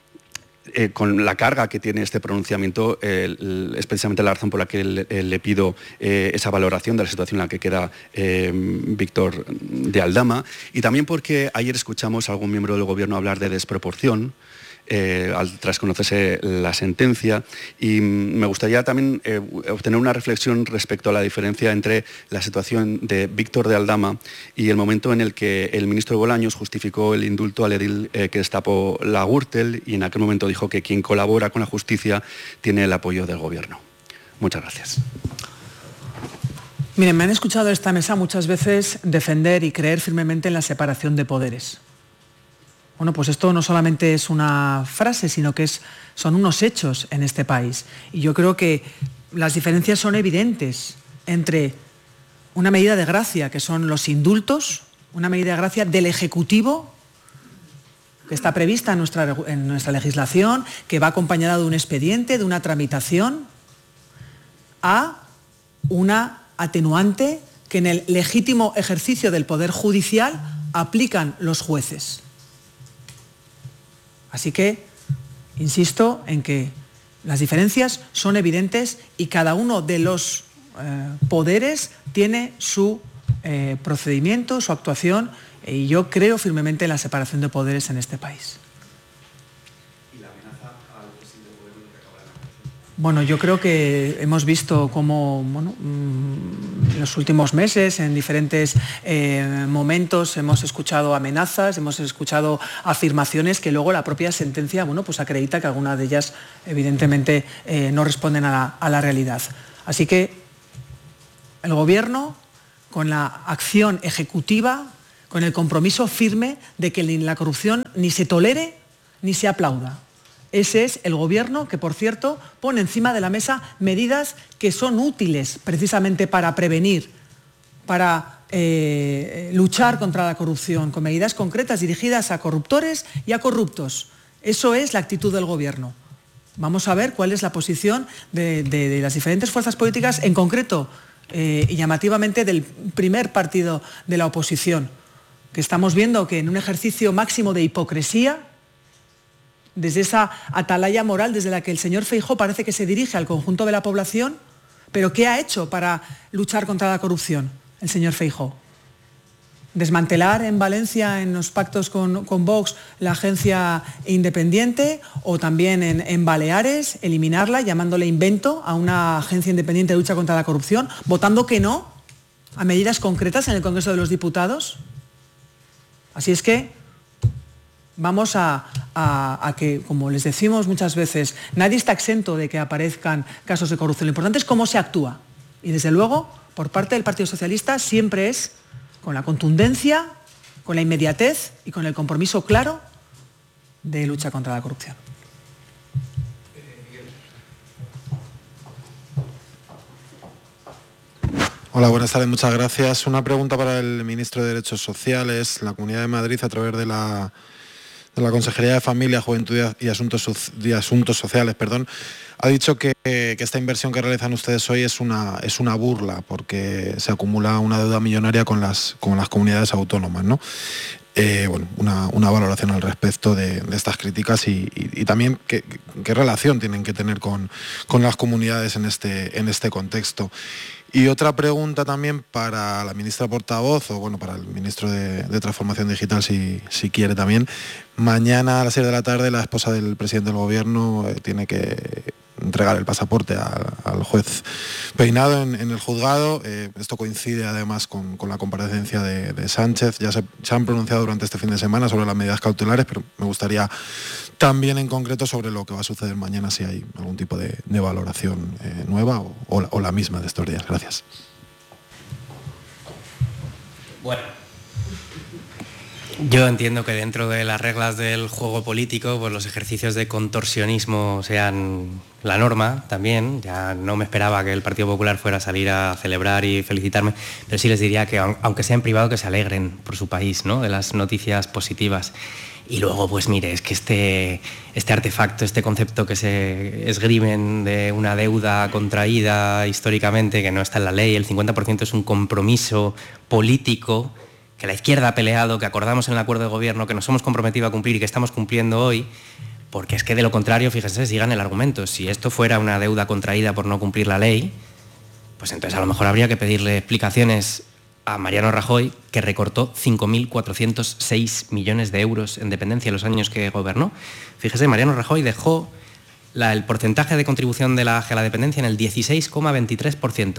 Con la carga que tiene este pronunciamiento, es precisamente la razón por la que le pido esa valoración de la situación en la que queda Víctor de Aldama, y también porque ayer escuchamos a algún miembro del Gobierno hablar de desproporción tras conocerse la sentencia, y me gustaría también obtener una reflexión respecto a la diferencia entre la situación de Víctor de Aldama y el momento en el que el ministro Bolaños justificó el indulto al edil que destapó la Gürtel, y en aquel momento dijo que quien colabora con la justicia tiene el apoyo del Gobierno. Muchas gracias. Miren, me han escuchado en esta mesa muchas veces defender y creer firmemente en la separación de poderes. Bueno, pues esto no solamente es una frase, sino que son unos hechos en este país. Y yo creo que las diferencias son evidentes entre una medida de gracia, que son los indultos, una medida de gracia del Ejecutivo, que está prevista en nuestra legislación, que va acompañada de un expediente, de una tramitación, a una atenuante que en el legítimo ejercicio del Poder Judicial aplican los jueces. Así que, insisto en que las diferencias son evidentes y cada uno de los poderes tiene su procedimiento, su actuación, y yo creo firmemente en la separación de poderes en este país. Bueno, yo creo que hemos visto cómo en los últimos meses, en diferentes momentos, hemos escuchado amenazas, hemos escuchado afirmaciones que luego la propia sentencia pues acredita que algunas de ellas evidentemente no responden a la realidad. Así que el Gobierno, con la acción ejecutiva, con el compromiso firme de que la corrupción ni se tolere ni se aplauda. Ese es el Gobierno que, por cierto, pone encima de la mesa medidas que son útiles precisamente para prevenir, para luchar contra la corrupción, con medidas concretas dirigidas a corruptores y a corruptos. Eso es la actitud del Gobierno. Vamos a ver cuál es la posición de las diferentes fuerzas políticas, en concreto y llamativamente del primer partido de la oposición, que estamos viendo que en un ejercicio máximo de hipocresía, desde esa atalaya moral desde la que el señor Feijóo parece que se dirige al conjunto de la población, pero ¿qué ha hecho para luchar contra la corrupción el señor Feijóo? ¿Desmantelar en Valencia, en los pactos con Vox, la agencia independiente, o también en Baleares, eliminarla, llamándole invento a una agencia independiente de lucha contra la corrupción, votando que no a medidas concretas en el Congreso de los Diputados? Así es que vamos a que, como les decimos muchas veces, nadie está exento de que aparezcan casos de corrupción. Lo importante es cómo se actúa. Y desde luego, por parte del Partido Socialista, siempre es con la contundencia, con la inmediatez y con el compromiso claro de lucha contra la corrupción. Hola, buenas tardes, muchas gracias. Una pregunta para el ministro de Derechos Sociales. La Comunidad de Madrid, a través de la Consejería de Familia, Juventud y Asuntos Sociales, ha dicho que esta inversión que realizan ustedes hoy es una burla, porque se acumula una deuda millonaria con las comunidades autónomas, ¿no? Una valoración al respecto de estas críticas y también qué relación tienen que tener con las comunidades en este contexto. Y otra pregunta también para la ministra portavoz, o para el ministro de Transformación Digital, si quiere también. Mañana a las 6 de la tarde la esposa del presidente del Gobierno tiene que entregar el pasaporte al juez Peinado en el juzgado. Esto coincide además con la comparecencia de Sánchez. Ya se han pronunciado durante este fin de semana sobre las medidas cautelares, pero me gustaría también en concreto sobre lo que va a suceder mañana, si hay algún tipo de valoración nueva o la misma de estos días. Gracias. Bueno, yo entiendo que dentro de las reglas del juego político, pues los ejercicios de contorsionismo sean la norma también. Ya no me esperaba que el Partido Popular fuera a salir a celebrar y felicitarme, pero sí les diría que, aunque sea en privado, que se alegren por su país, ¿no?, de las noticias positivas. Y luego, pues mire, es que este artefacto, este concepto que se esgrimen de una deuda contraída históricamente, que no está en la ley, el 50% es un compromiso político que la izquierda ha peleado, que acordamos en el acuerdo de gobierno, que nos hemos comprometido a cumplir y que estamos cumpliendo hoy, porque es que de lo contrario, fíjense, sigan el argumento. Si esto fuera una deuda contraída por no cumplir la ley, pues entonces a lo mejor habría que pedirle explicaciones a Mariano Rajoy, que recortó 5.406 millones de euros en dependencia en los años que gobernó. Fíjese, Mariano Rajoy dejó el porcentaje de contribución de la AGE a la dependencia en el 16,23%.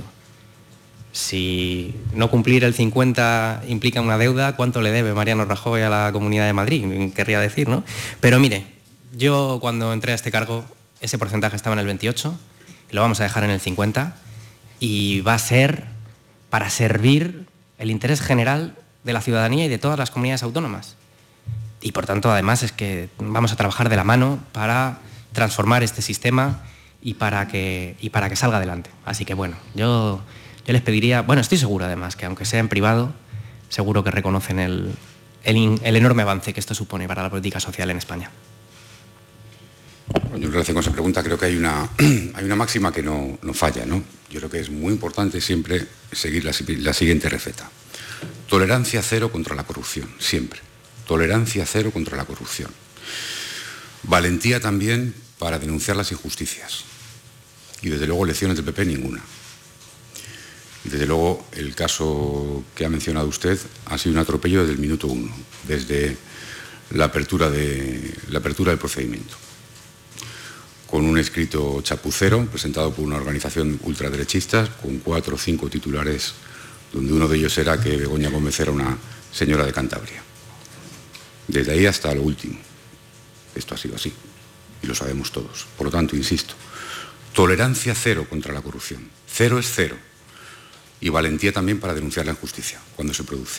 Si no cumplir el 50 implica una deuda, ¿cuánto le debe Mariano Rajoy a la Comunidad de Madrid? Querría decir, ¿no? Pero mire, yo cuando entré a este cargo, ese porcentaje estaba en el 28, y lo vamos a dejar en el 50, y va a ser para servir el interés general de la ciudadanía y de todas las comunidades autónomas. Y por tanto, además, es que vamos a trabajar de la mano para transformar este sistema y para que salga adelante. Así que bueno, yo les pediría, estoy seguro además que aunque sea en privado, seguro que reconocen el enorme avance que esto supone para la política social en España. Bueno, en relación con esa pregunta, creo que hay una máxima que no falla, ¿no? Yo creo que es muy importante siempre seguir la siguiente receta. Tolerancia cero contra la corrupción, siempre. Tolerancia cero contra la corrupción. Valentía también para denunciar las injusticias. Y desde luego lecciones del PP ninguna. Y desde luego el caso que ha mencionado usted ha sido un atropello desde el minuto 1, desde la apertura del procedimiento. con un escrito chapucero presentado por una organización ultraderechista con 4 o 5 titulares, donde uno de ellos era que Begoña Gómez era una señora de Cantabria. Desde ahí hasta lo último. Esto ha sido así, y lo sabemos todos. Por lo tanto, insisto, tolerancia cero contra la corrupción. Cero es cero. Y valentía también para denunciar la injusticia cuando se produce.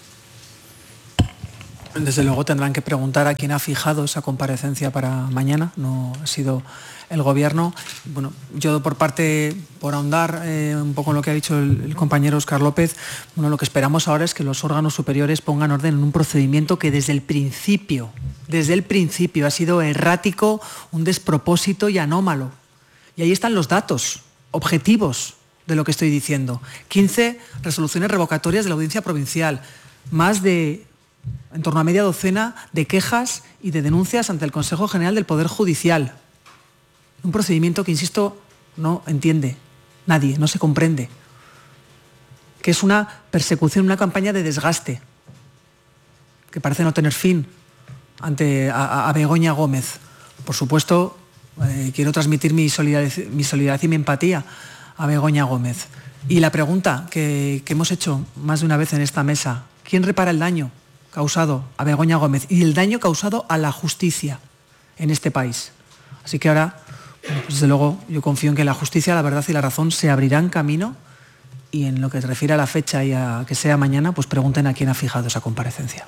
Desde luego tendrán que preguntar a quién ha fijado esa comparecencia para mañana. No ha sido el Gobierno. Bueno, yo por ahondar un poco en lo que ha dicho el compañero Óscar López, bueno, lo que esperamos ahora es que los órganos superiores pongan orden en un procedimiento que desde el principio ha sido errático, un despropósito y anómalo. Y ahí están los datos objetivos de lo que estoy diciendo. 15 resoluciones revocatorias de la Audiencia Provincial, más de en torno a media docena de quejas y de denuncias ante el Consejo General del Poder Judicial. Un procedimiento que, insisto, no entiende nadie, no se comprende. Que es una persecución, una campaña de desgaste, que parece no tener fin ante a Begoña Gómez. Por supuesto, quiero transmitir mi solidaridad y mi empatía a Begoña Gómez. Y la pregunta que hemos hecho más de una vez en esta mesa: ¿quién repara el daño causado a Begoña Gómez y el daño causado a la justicia en este país? Así que ahora, pues desde luego, yo confío en que la justicia, la verdad y la razón se abrirán camino, y en lo que se refiere a la fecha y a que sea mañana, pues pregunten a quién ha fijado esa comparecencia.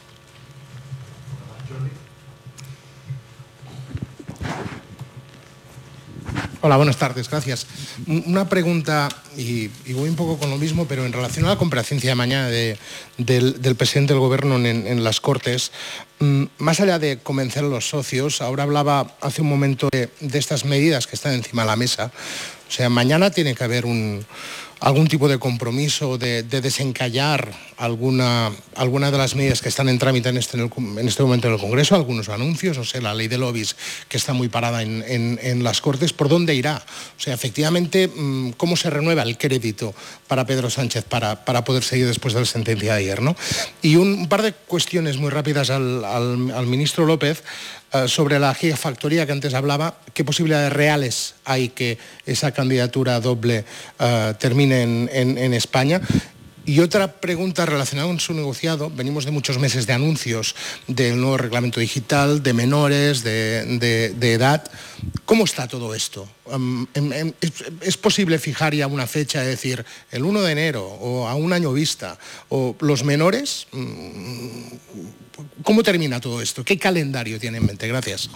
Hola, buenas tardes, gracias. Una pregunta, y voy un poco con lo mismo, pero en relación a la comparecencia de mañana del presidente del Gobierno en las Cortes, más allá de convencer a los socios, ahora hablaba hace un momento de estas medidas que están encima de la mesa. O sea, mañana tiene que haber algún tipo de compromiso de desencallar alguna de las medidas que están en trámite en este momento en el Congreso, algunos anuncios, o sea, la ley de lobbies que está muy parada en las Cortes. ¿Por dónde irá? O sea, efectivamente, ¿cómo se renueva el crédito para Pedro Sánchez para poder seguir después de la sentencia de ayer, ¿no? Y un par de cuestiones muy rápidas al ministro López. Sobre la gigafactoría que antes hablaba, ¿qué posibilidades reales hay que esa candidatura doble termine en España? Y otra pregunta relacionada con su negociado. Venimos de muchos meses de anuncios del nuevo reglamento digital, de menores, de edad. ¿Cómo está todo esto? ¿Es posible fijar ya una fecha, es decir, el 1 de enero o a un año vista? ¿O los menores? ¿Cómo termina todo esto? ¿Qué calendario tiene en mente? Gracias.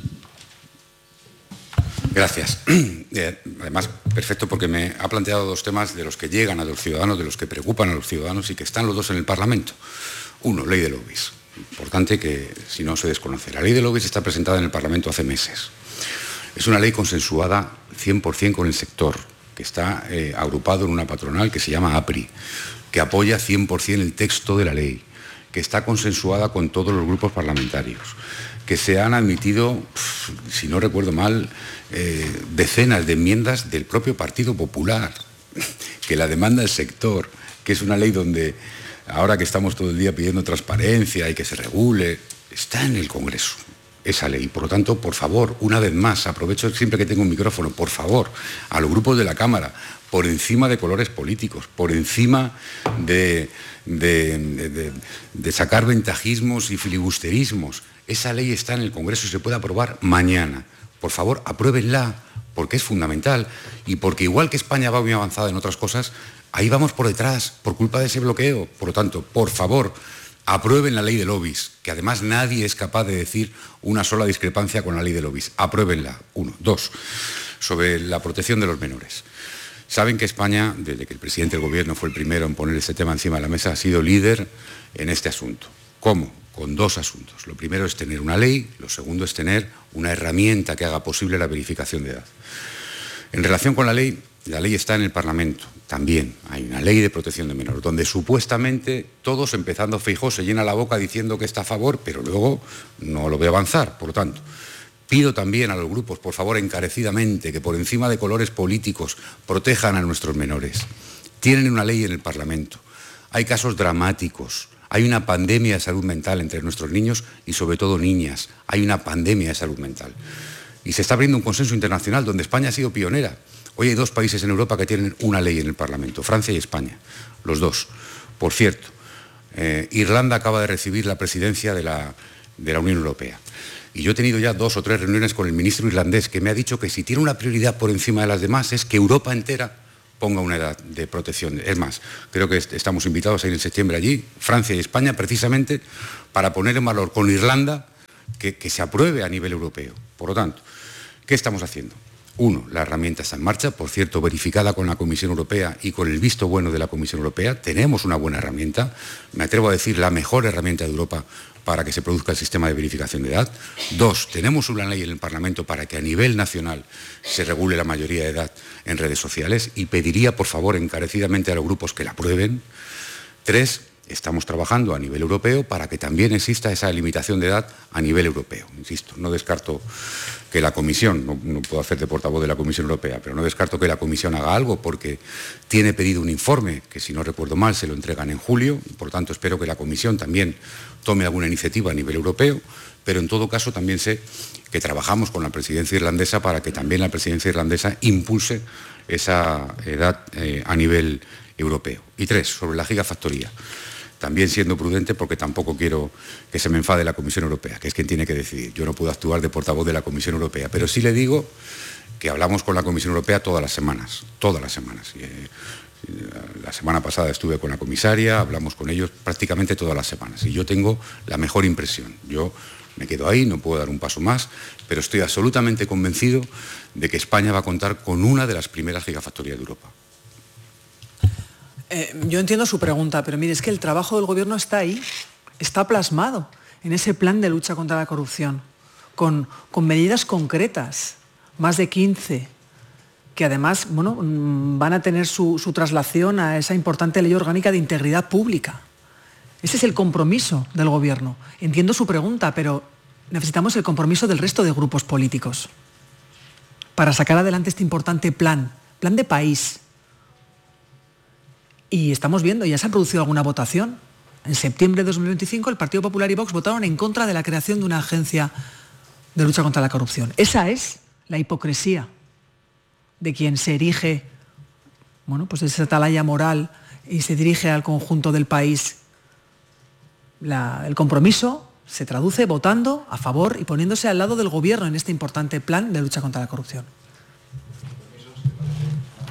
Gracias. Además, perfecto, porque me ha planteado dos temas de los que llegan a los ciudadanos, de los que preocupan a los ciudadanos y que están los dos en el Parlamento. Uno, ley de lobbies. Importante que, si no, se desconoce. La ley de lobbies está presentada en el Parlamento hace meses. Es una ley consensuada 100% con el sector, que está agrupado en una patronal que se llama APRI, que apoya 100% el texto de la ley, que está consensuada con todos los grupos parlamentarios, que se han admitido, si no recuerdo mal, decenas de enmiendas del propio Partido Popular, que la demanda el sector, que es una ley donde, ahora que estamos todo el día pidiendo transparencia y que se regule, está en el Congreso esa ley. Por lo tanto, por favor, una vez más, aprovecho siempre que tengo un micrófono, por favor, a los grupos de la Cámara, por encima de colores políticos, por encima de sacar ventajismos y filibusterismos. Esa ley está en el Congreso y se puede aprobar mañana. Por favor, apruébenla, porque es fundamental y porque, igual que España va muy avanzada en otras cosas, ahí vamos por detrás, por culpa de ese bloqueo. Por lo tanto, por favor, aprueben la ley de lobbies, que además nadie es capaz de decir una sola discrepancia con la ley de lobbies. Apruébenla, uno. Dos, sobre la protección de los menores. Saben que España, desde que el presidente del Gobierno fue el primero en poner este tema encima de la mesa, ha sido líder en este asunto. ¿Cómo? Con dos asuntos. Lo primero es tener una ley, lo segundo es tener una herramienta que haga posible la verificación de edad. En relación con la ley está en el Parlamento. También hay una ley de protección de menores, donde supuestamente todos, empezando Feijóo, se llena la boca diciendo que está a favor, pero luego no lo ve avanzar. Por lo tanto, pido también a los grupos, por favor, encarecidamente, que por encima de colores políticos protejan a nuestros menores. Tienen una ley en el Parlamento. Hay casos dramáticos. Hay una pandemia de salud mental entre nuestros niños y sobre todo niñas. Hay una pandemia de salud mental. Y se está abriendo un consenso internacional donde España ha sido pionera. Hoy hay 2 países en Europa que tienen una ley en el Parlamento, Francia y España, los 2. Por cierto, Irlanda acaba de recibir la presidencia de la Unión Europea. Y yo he tenido ya 2 o 3 reuniones con el ministro irlandés que me ha dicho que si tiene una prioridad por encima de las demás es que Europa entera ponga una edad de protección. Es más, creo que estamos invitados a ir en septiembre allí, Francia y España, precisamente para poner en valor con Irlanda que se apruebe a nivel europeo. Por lo tanto, ¿qué estamos haciendo? 1, la herramienta está en marcha, por cierto, verificada con la Comisión Europea y con el visto bueno de la Comisión Europea. Tenemos una buena herramienta, me atrevo a decir la mejor herramienta de Europa para que se produzca el sistema de verificación de edad. 2, tenemos una ley en el Parlamento para que a nivel nacional se regule la mayoría de edad en redes sociales y pediría, por favor, encarecidamente a los grupos que la aprueben. 3, estamos trabajando a nivel europeo para que también exista esa limitación de edad a nivel europeo. Insisto, no descarto que la Comisión, no puedo hacer de portavoz de la Comisión Europea, pero no descarto que la Comisión haga algo porque tiene pedido un informe que, si no recuerdo mal, se lo entregan en julio. Por tanto, espero que la Comisión también tome alguna iniciativa a nivel europeo, pero en todo caso también sé que trabajamos con la presidencia irlandesa para que también la presidencia irlandesa impulse esa edad a nivel europeo. Y 3, sobre la gigafactoría. También siendo prudente porque tampoco quiero que se me enfade la Comisión Europea, que es quien tiene que decidir. Yo no puedo actuar de portavoz de la Comisión Europea, pero sí le digo que hablamos con la Comisión Europea todas las semanas. La semana pasada estuve con la comisaria, hablamos con ellos prácticamente todas las semanas y yo tengo la mejor impresión. Yo me quedo ahí, no puedo dar un paso más, pero estoy absolutamente convencido de que España va a contar con una de las primeras gigafactorías de Europa. Yo entiendo su pregunta, pero mire, es que el trabajo del Gobierno está ahí, está plasmado en ese plan de lucha contra la corrupción, con medidas concretas, más de 15, que además van a tener su traslación a esa importante ley orgánica de integridad pública. Ese es el compromiso del Gobierno. Entiendo su pregunta, pero necesitamos el compromiso del resto de grupos políticos para sacar adelante este importante plan de país. Y estamos viendo, ya se ha producido alguna votación. En septiembre de 2025 el Partido Popular y Vox votaron en contra de la creación de una agencia de lucha contra la corrupción. Esa es la hipocresía de quien se erige, pues esa atalaya moral y se dirige al conjunto del país. El compromiso se traduce votando a favor y poniéndose al lado del Gobierno en este importante plan de lucha contra la corrupción.